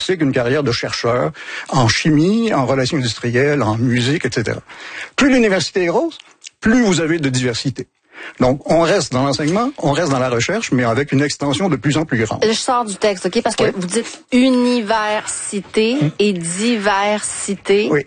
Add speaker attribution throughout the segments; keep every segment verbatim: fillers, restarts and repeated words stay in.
Speaker 1: c'est qu'une carrière de chercheur en chimie, en relations industrielles, en musique, et cetera. Plus l'université est grosse, plus vous avez de diversité. Donc, on reste dans l'enseignement, on reste dans la recherche, mais avec une extension de plus en plus grande.
Speaker 2: Je sors du texte, OK? Parce que oui. Vous dites université hum. et diversité.
Speaker 1: Oui.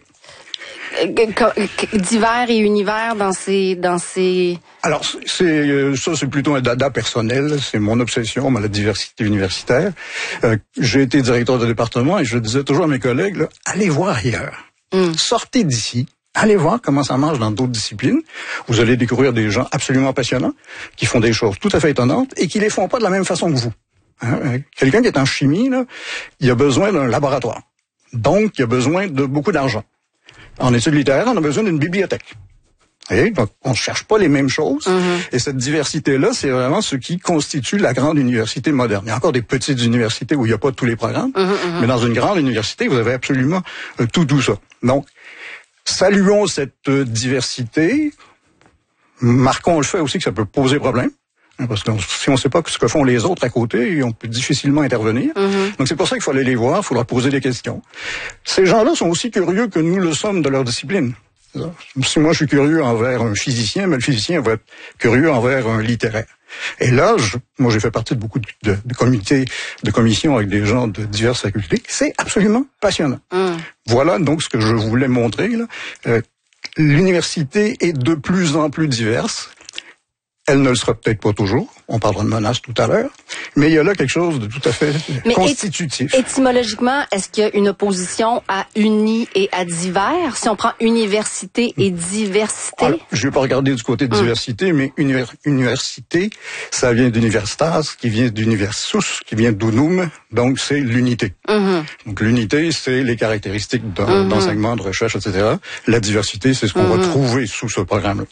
Speaker 2: Divers et univers dans ces dans ces
Speaker 1: Alors c'est ça c'est plutôt un dada personnel, c'est mon obsession, la diversité universitaire. Euh, j'ai été directeur de département et je disais toujours à mes collègues là, allez voir ailleurs. Mm. Sortez d'ici, allez voir comment ça marche dans d'autres disciplines. Vous allez découvrir des gens absolument passionnants qui font des choses tout à fait étonnantes et qui les font pas de la même façon que vous. Hein? Quelqu'un qui est en chimie là, il a besoin d'un laboratoire. Donc il a besoin de beaucoup d'argent. En études littéraires, on a besoin d'une bibliothèque. Et donc, on ne cherche pas les mêmes choses. Mm-hmm. Et cette diversité-là, c'est vraiment ce qui constitue la grande université moderne. Il y a encore des petites universités où il n'y a pas tous les programmes, mm-hmm. mais dans une grande université, vous avez absolument euh, tout, tout ça. Donc, saluons cette euh, diversité. Marquons le fait aussi que ça peut poser problème. Parce que si on ne sait pas ce que font les autres à côté, on peut difficilement intervenir. Mm-hmm. Donc c'est pour ça qu'il faut aller les voir, il faut leur poser des questions. Ces gens-là sont aussi curieux que nous le sommes de leur discipline. Si moi je suis curieux envers un physicien, mais le physicien va être curieux envers un littéraire. Et là, je, moi j'ai fait partie de beaucoup de, de, de comités, de commissions avec des gens de diverses facultés. C'est absolument passionnant. Mm. Voilà donc ce que je voulais montrer. Là. Euh, l'université est de plus en plus diverse. Elle ne le sera peut-être pas toujours. On parlera de menaces tout à l'heure. Mais il y a là quelque chose de tout à fait mais constitutif.
Speaker 2: Et, étymologiquement, est-ce qu'il y a une opposition à uni et à divers? Si on prend université et diversité?
Speaker 1: Alors, je ne vais pas regarder du côté de hum. diversité, mais univers, université, ça vient d'universitas, qui vient d'universus, qui vient d'unum. Donc, c'est l'unité. Hum. Donc, l'unité, c'est les caractéristiques hum. d'enseignement, de recherche, et cetera. La diversité, c'est ce qu'on hum. va trouver sous ce programme-là.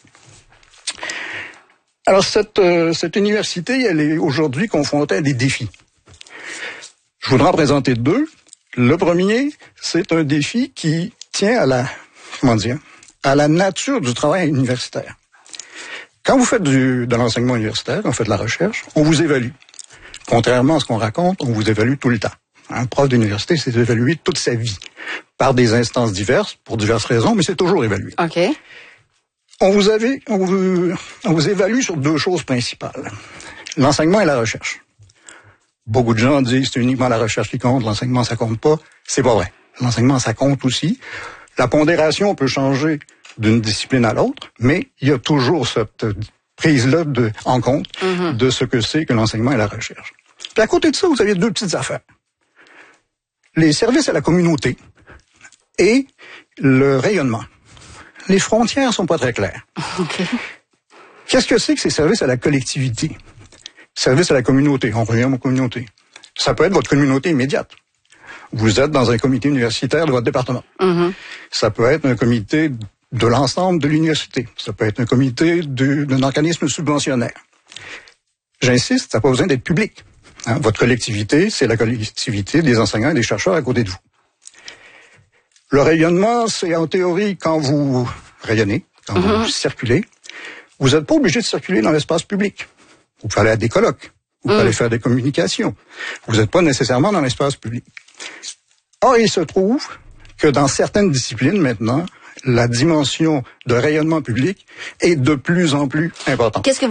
Speaker 1: Alors, cette, euh, cette université, elle est aujourd'hui confrontée à des défis. Je voudrais en présenter deux. Le premier, c'est un défi qui tient à la, comment dire, à la nature du travail universitaire. Quand vous faites du, de l'enseignement universitaire, quand vous faites de la recherche, on vous évalue. Contrairement à ce qu'on raconte, on vous évalue tout le temps. Un prof d'université, c'est évalué toute sa vie, par des instances diverses, pour diverses raisons, mais c'est toujours évalué.
Speaker 2: OK.
Speaker 1: On vous, avait, on, vous, on vous évalue sur deux choses principales. L'enseignement et la recherche. Beaucoup de gens disent que c'est uniquement la recherche qui compte, l'enseignement ça compte pas. C'est pas vrai. L'enseignement ça compte aussi. La pondération peut changer d'une discipline à l'autre, mais il y a toujours cette prise-là de, en compte mm-hmm. de ce que c'est que l'enseignement et la recherche. Puis à côté de ça, vous avez deux petites affaires. Les services à la communauté et le rayonnement. Les frontières sont pas très claires.
Speaker 2: Okay.
Speaker 1: Qu'est-ce que c'est que ces services à la collectivité? Services à la communauté, on revient à ma communauté. Ça peut être votre communauté immédiate. Vous êtes dans un comité universitaire de votre département. Mm-hmm. Ça peut être un comité de l'ensemble de l'université. Ça peut être un comité de, d'un organisme subventionnaire. J'insiste, ça n'a pas besoin d'être public. Hein? Votre collectivité, c'est la collectivité des enseignants et des chercheurs à côté de vous. Le rayonnement, c'est en théorie quand vous rayonnez, quand mm-hmm. vous circulez, vous n'êtes pas obligé de circuler dans l'espace public. Vous pouvez aller à des colloques, vous pouvez mm. aller faire des communications. Vous n'êtes pas nécessairement dans l'espace public. Or, il se trouve que dans certaines disciplines maintenant, la dimension de rayonnement public est de plus en plus importante.
Speaker 2: Qu'est-ce que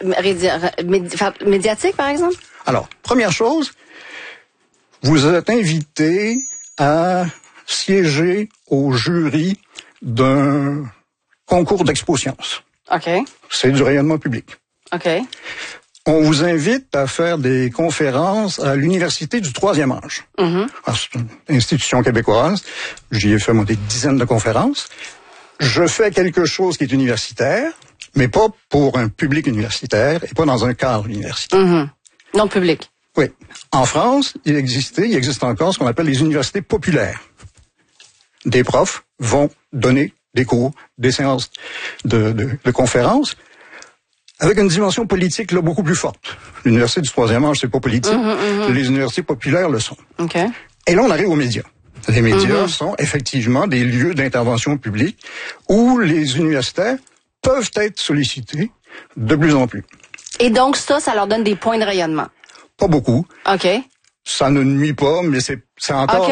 Speaker 2: vous... Médiatique, par exemple?
Speaker 1: Alors, première chose, vous êtes invité à siéger au jury d'un concours d'expo sciences.
Speaker 2: OK.
Speaker 1: C'est du rayonnement public.
Speaker 2: OK.
Speaker 1: On vous invite à faire des conférences à l'Université du troisième âge. Mm-hmm. Alors, c'est une institution québécoise. J'y ai fait moi, des dizaines de conférences. Je fais quelque chose qui est universitaire, mais pas pour un public universitaire et pas dans un cadre universitaire.
Speaker 2: Mm-hmm. Non public.
Speaker 1: Oui. En France, il existait, il existe encore ce qu'on appelle les universités populaires. Des profs vont donner des cours, des séances de, de, de conférences avec une dimension politique là beaucoup plus forte. L'université du troisième âge, c'est pas politique. Mmh, mmh. Les universités populaires le sont.
Speaker 2: Okay.
Speaker 1: Et là, on arrive aux médias. Les médias mmh. sont effectivement des lieux d'intervention publique où les universitaires peuvent être sollicités de plus en plus.
Speaker 2: Et donc ça, ça leur donne des points de rayonnement?
Speaker 1: Pas beaucoup.
Speaker 2: OK.
Speaker 1: ça ne nuit pas, mais c'est c'est encore...
Speaker 2: Okay.